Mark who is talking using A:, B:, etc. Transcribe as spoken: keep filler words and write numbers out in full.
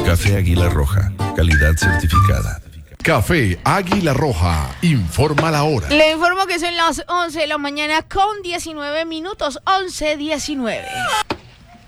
A: Café Águila Roja, calidad certificada.
B: Café Águila Roja, informa la hora.
C: Le informo que son las once de la mañana con diecinueve minutos, once diecinueve.